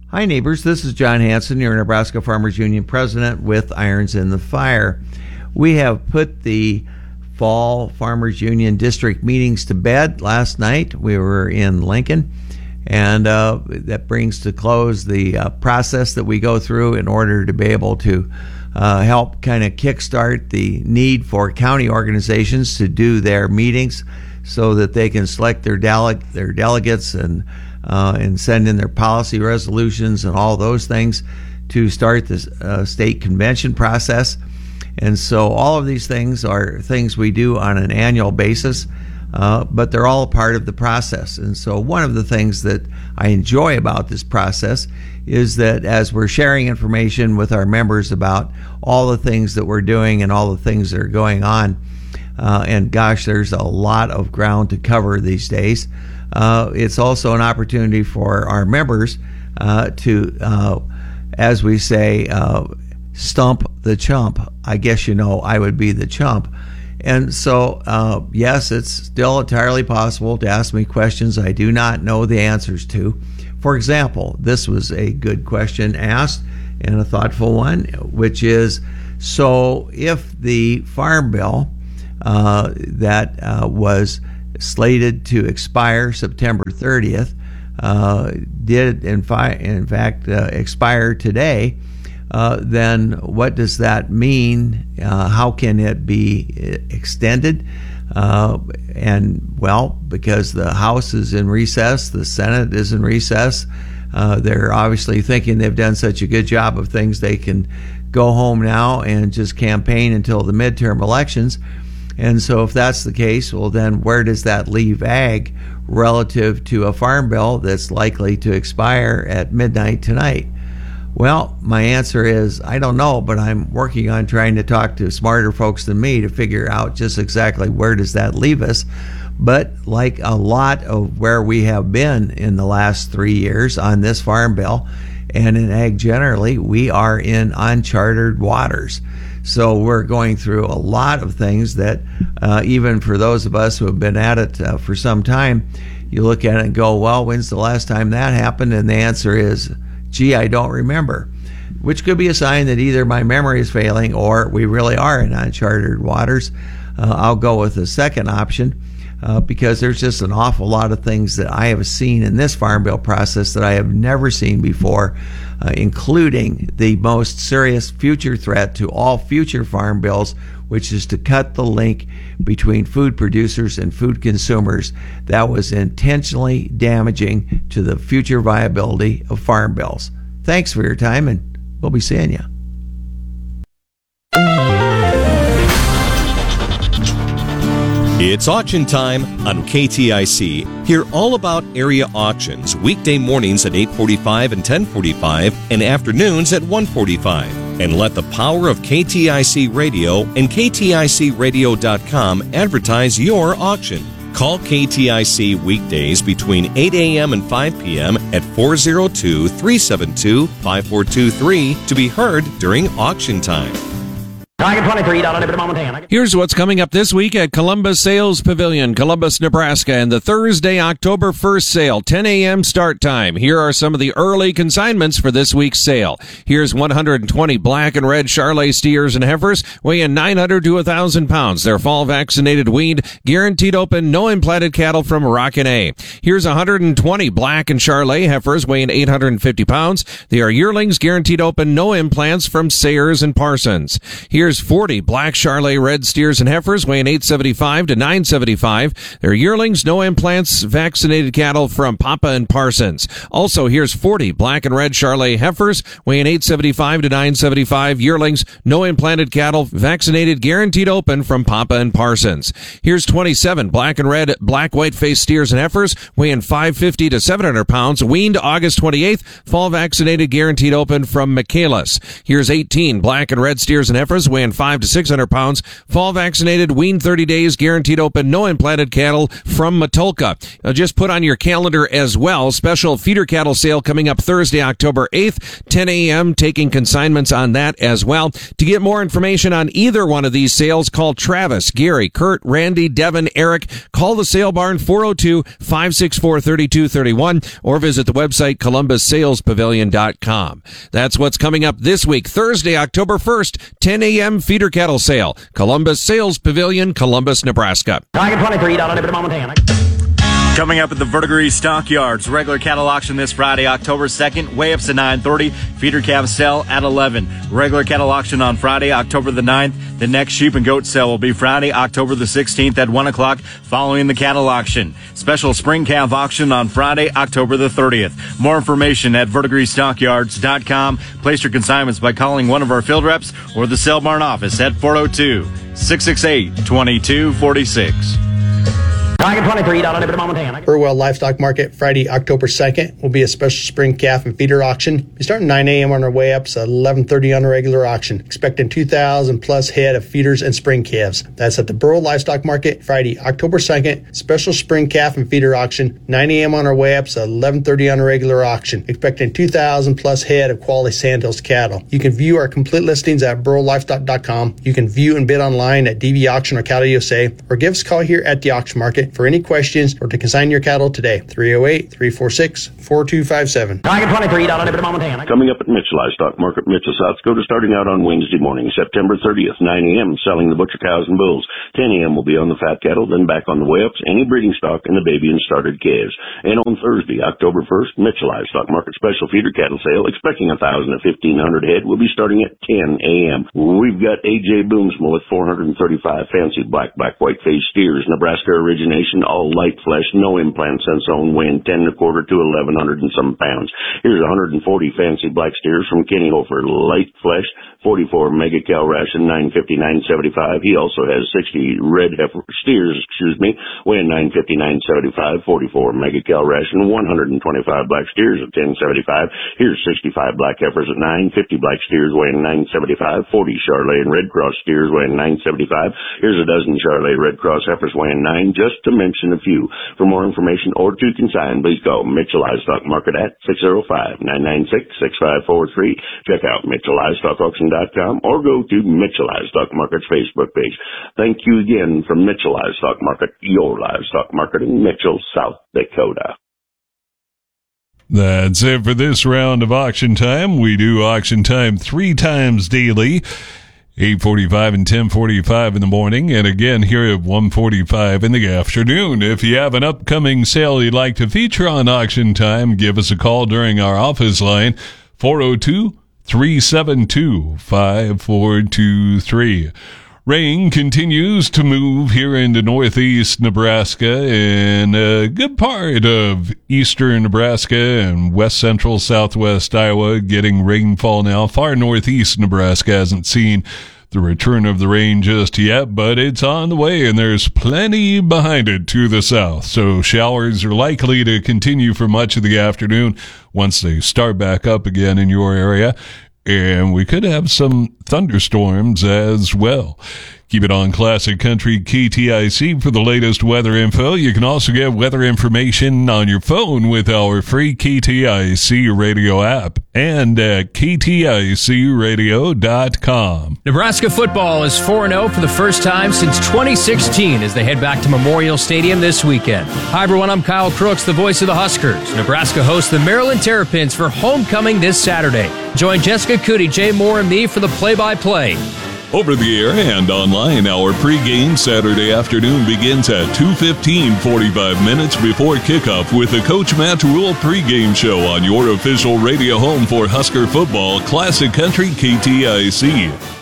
Hi, neighbors. This is John Hanson, your Nebraska Farmers Union president with Irons in the Fire. We have put the fall Farmers Union district meetings to bed last night. We were in Lincoln, and that brings to close the process that we go through in order to be able to help kind of kickstart the need for county organizations to do their meetings so that they can select their delegates and send in their policy resolutions and all those things to start this state convention process. And so all of these things are things we do on an annual basis, but they're all a part of the process. And so one of the things that I enjoy about this process is that as we're sharing information with our members about all the things that we're doing and all the things that are going on, and gosh, there's a lot of ground to cover these days. It's also an opportunity for our members to, as we say, stump the chump. I guess I would be the chump. And so, yes, it's still entirely possible to ask me questions I do not know the answers to. For example, this was a good question asked and a thoughtful one, which is, so if the Farm Bill that was slated to expire September 30th, did in fact expire today, then what does that mean? How can it be extended? And well, because the House is in recess, the Senate is in recess, they're obviously thinking they've done such a good job of things they can go home now and just campaign until the midterm elections. And so if that's the case, well, then where does that leave ag relative to a farm bill that's likely to expire at midnight tonight? Well, my answer is I don't know, but I'm working on trying to talk to smarter folks than me to figure out just exactly where does that leave us. But like a lot of where we have been in the last 3 years on this farm bill and in ag generally, we are in uncharted waters. So we're going through a lot of things that even for those of us who have been at it for some time, you look at it and go, well, when's the last time that happened? And the answer is, gee, I don't remember, which could be a sign that either my memory is failing or we really are in uncharted waters. I'll go with the second option because there's just an awful lot of things that I have seen in this farm bill process that I have never seen before, including the most serious future threat to all future farm bills, which is to cut the link between food producers and food consumers. That was intentionally damaging to the future viability of farm bills. Thanks for your time, and we'll be seeing you. It's auction time on KTIC. Hear all about area auctions weekday mornings at 8:45 and 10:45 and afternoons at 1:45. And let the power of KTIC Radio and KTICradio.com advertise your auction. Call KTIC weekdays between 8 a.m. and 5 p.m. at 402-372-5423 to be heard during auction time. Here's what's coming up this week at Columbus Sales Pavilion, Columbus, Nebraska, and the Thursday, October 1st sale, 10 a.m. start time. Here are some of the early consignments for this week's sale. Here's 120 black and red Charolais steers and heifers weighing 900 to 1,000 pounds. They're fall vaccinated, weaned, guaranteed open, no implanted cattle from Rockin' A. Here's 120 black and Charolais heifers weighing 850 pounds. They are yearlings, guaranteed open, no implants from Sayers and Parsons. Here's 40 black Charolais red steers and heifers weighing 875 to 975. They're yearlings, no implants, vaccinated cattle from Papa and Parsons. Also, here's 40 black and red Charolais heifers weighing 875 to 975. Yearlings, no implanted cattle, vaccinated, guaranteed open from Papa and Parsons. Here's 27 black and red black white-faced steers and heifers weighing 550 to 700 pounds. Weaned August 28th. Fall vaccinated, guaranteed open from Michaelis. Here's 18 black and red steers and heifers weighing weighing 5 to 600 pounds, fall vaccinated, weaned 30 days, guaranteed open, no implanted cattle from Matulka. Just put on your calendar as well. Special feeder cattle sale coming up Thursday, October 8th, 10 a.m. Taking consignments on that as well. To get more information on either one of these sales, call Travis, Gary, Kurt, Randy, Devin, Eric. Call the Sale Barn 402-564-3231 or visit the website columbussalespavilion.com. That's what's coming up this week, Thursday, October 1st, 10 a.m. feeder cattle sale. Columbus Sales Pavilion, Columbus, Nebraska. Target 23 down on Montana. Coming up at the Verdigris Stockyards, regular cattle auction this Friday, October 2nd, weigh-ups at 9:30, feeder calf sale at 11. Regular cattle auction on Friday, October the 9th. The next sheep and goat sale will be Friday, October the 16th at 1 o'clock following the cattle auction. Special spring calf auction on Friday, October the 30th. More information at verdigrisstockyards.com. Place your consignments by calling one of our field reps or the Sale Barn office at 402-668-2246. Target 23 down on Montana. Burwell Livestock Market, Friday, October 2nd, will be a special spring calf and feeder auction. We start at 9 a.m. on our way ups at 11:30 on a regular auction. Expecting 2,000 plus head of feeders and spring calves. That's at the Burwell Livestock Market, Friday, October 2nd. Special spring calf and feeder auction, 9 a.m. on our way ups at 11:30 on a regular auction. Expecting 2,000 plus head of quality Sandhills cattle. You can view our complete listings at burrowlivestock.com. You can view and bid online at DV Auction or Cattle USA, or give us a call here at the auction market for any questions or to consign your cattle today. 308-346-4257. Target 23 down on Montana. Coming up at Mitchell Livestock Market, Mitchell, South Dakota, starting out on Wednesday morning, September 30th, 9 a.m., selling the butcher cows and bulls. 10 a.m. will be on the fat cattle, then back on the weigh-ups, any breeding stock, and the baby and started calves. And on Thursday, October 1st, Mitchell Livestock Market special feeder cattle sale, expecting 1,000 to 1,500 head, will be starting at 10 a.m. We've got A.J. Boomsma with 435 fancy black white-faced steers, Nebraska origination, all light flesh, no implants since owned, weighing 10 1/4 to 1,100 and some pounds. Here's 140 fancy black steers from Kenny Hofer, light flesh, 44 mega cow ration, $950, $975. He also has 60 red heifer steers, weighing $950, $975, 44 mega cow ration, 125 black steers at $1075. Here's 65 black heifers at $950, black steers weighing $975, 40 Charolais and Red Cross steers weighing $975. Here's a dozen Charolais Red Cross heifers weighing $9, just to mention a few. For more information or to consign, please call Mitchell Livestock Market at 605-996-6543. Check out MitchellLivestockAuction.com or go to Mitchell Livestock Market's Facebook page. Thank you again from Mitchell Livestock Market, your livestock market in Mitchell, South Dakota. That's it for this round of Auction Time. We do Auction Time 3 times daily. 8:45 and 10:45 in the morning, and again here at 1:45 in the afternoon. If you have an upcoming sale you'd like to feature on Auction Time, give us a call during our office line, 402-372-5423. Rain continues to move here into northeast Nebraska and a good part of eastern Nebraska and west central southwest Iowa getting rainfall now. Far northeast Nebraska hasn't seen the return of the rain just yet, but it's on the way and there's plenty behind it to the south. So showers are likely to continue for much of the afternoon once they start back up again in your area. And we could have some thunderstorms as well. Keep it on Classic Country KTIC for the latest weather info. You can also get weather information on your phone with our free KTIC radio app and at KTICradio.com. Nebraska football is 4-0 for the first time since 2016 as they head back to Memorial Stadium this weekend. Hi, everyone. I'm Kyle Crooks, the voice of the Huskers. Nebraska hosts the Maryland Terrapins for homecoming this Saturday. Join Jessica Cootie, Jay Moore, and me for the play-by-play. Over the air and online, our pregame Saturday afternoon begins at 2:15, 45 minutes before kickoff with the Coach Matt Rule pregame show on your official radio home for Husker football, Classic Country KTIC.